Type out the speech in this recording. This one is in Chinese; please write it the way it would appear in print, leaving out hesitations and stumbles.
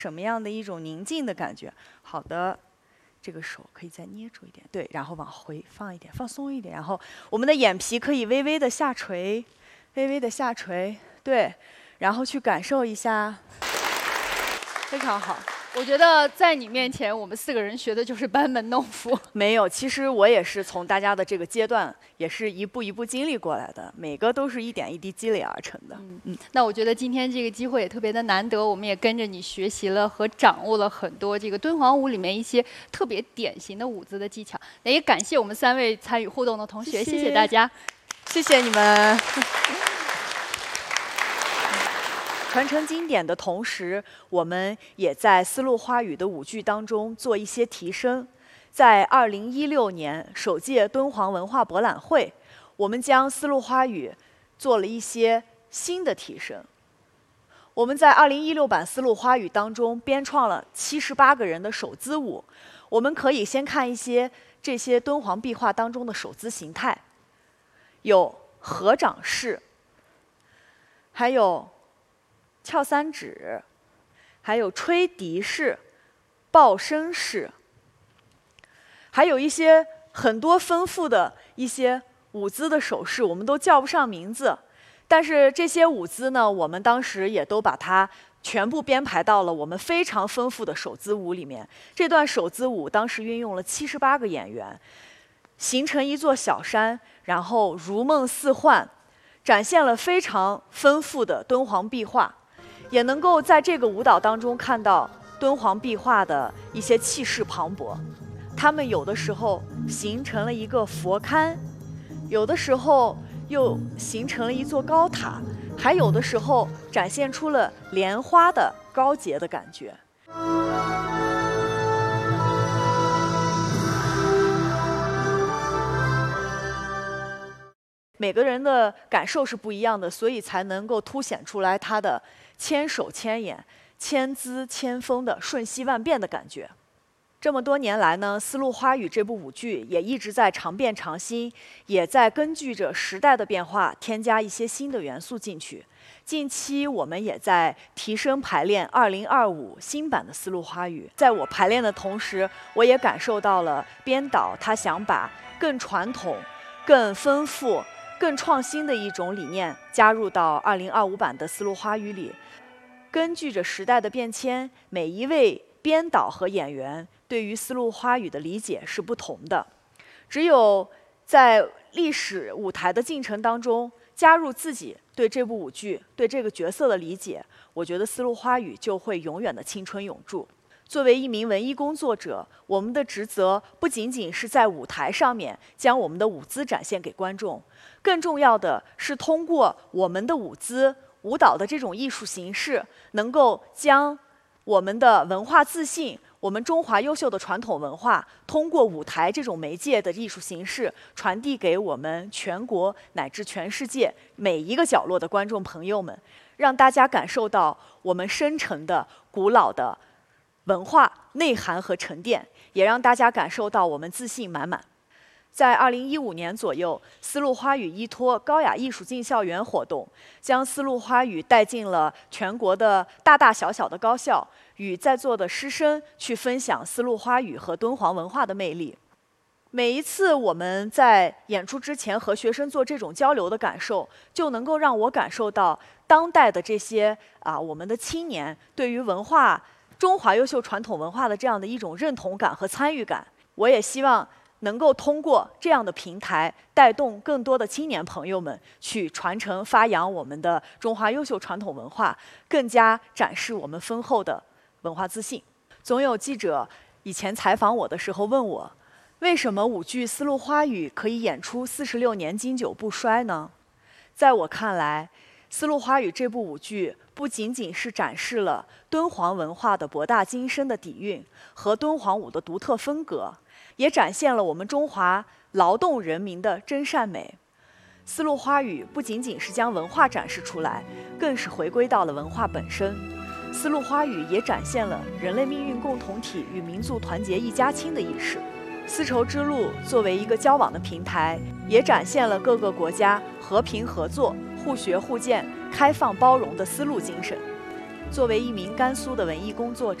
什么样的一种宁静的感觉。好的，这个手可以再捏住一点，对，然后往回放一点，放松一点，然后我们的眼皮可以微微的下垂，微微的下垂，对，然后去感受一下，非常好。 我觉得在你面前，我们4个人学的就是班门弄斧。 没有，其实我也是从大家的这个阶段，也是一步一步经历过来的，每个都是一点一滴积累而成的。 那我觉得今天这个机会也特别的难得，我们也跟着你学习了和掌握了很多这个敦煌舞里面一些特别典型的舞姿的技巧。那也感谢我们3位参与互动的同学，谢谢大家， 谢谢你们。传承经典的同时，我们也在丝路花语的舞剧当中做一些提升。在2016年首届敦煌文化博览会，我们将丝路花语做了一些新的提升。我们在2016版丝路花语当中编创了78个人的手姿舞。我们可以先看一些这些敦煌壁画当中的手姿形态，有合掌式，还有翘三指，还有吹笛式、抱身式，还有一些很多丰富的一些舞姿的手势，我们都叫不上名字。但是这些舞姿呢，我们当时也都把它全部编排到了我们非常丰富的手姿舞里面。这段手姿舞当时运用了78个演员，形成一座小山，然后如梦似幻，展现了非常丰富的敦煌壁画。也能够在这个舞蹈当中看到敦煌壁画的一些气势磅礴，它们有的时候形成了一个佛龛，有的时候又形成了一座高塔，还有的时候展现出了莲花的高洁的感觉。每个人的感受是不一样的，所以才能够凸显出来它的千手千眼、千姿千风的瞬息万变的感觉。这么多年来呢，丝路花语这部舞剧也一直在常变常新，也在根据着时代的变化添加一些新的元素进去。近期我们也在提升排练2025新版的丝路花语。在我排练的同时，我也感受到了编导他想把更传统、更丰富、更创新的一种理念加入到2025版的丝路花语里。根据着时代的变迁，每一位编导和演员对于丝路花语的理解是不同的。只有在历史舞台的进程当中，加入自己对这部舞剧、对这个角色的理解，我觉得丝路花语就会永远的青春永驻。作为一名文艺工作者，我们的职责不仅仅是在舞台上面将我们的舞姿展现给观众，更重要的是通过我们的舞姿、舞蹈的这种艺术形式，能够将我们的文化自信、我们中华优秀的传统文化，通过舞台这种媒介的艺术形式，传递给我们全国乃至全世界每一个角落的观众朋友们，让大家感受到我们深沉的、古老的文化内涵和沉淀，也让大家感受到我们自信满满。在2015年左右，丝路花语依托高雅艺术进校园活动，将丝路花语带进了全国的大大小小的高校，与在座的师生去分享丝路花语和敦煌文化的魅力。每一次我们在演出之前和学生做这种交流的感受，就能够让我感受到当代的这些我们的青年对于文化、中华优秀传统文化的这样的一种认同感和参与感。我也希望能够通过这样的平台，带动更多的青年朋友们去传承发扬我们的中华优秀传统文化，更加展示我们丰厚的文化自信。总有记者以前采访我的时候问我，为什么舞剧《丝路花语》可以演出46年经久不衰呢？在我看来，《丝路花语》这部舞剧不仅仅是展示了敦煌文化的博大精深的底蕴和敦煌舞的独特风格，也展现了我们中华劳动人民的真善美。丝路花语不仅仅是将文化展示出来，更是回归到了文化本身。丝路花语也展现了人类命运共同体与民族团结一家亲的意识。丝绸之路作为一个交往的平台，也展现了各个国家和平合作、互学互鉴、开放包容的丝路精神。 作为一名甘肃的文艺工作者，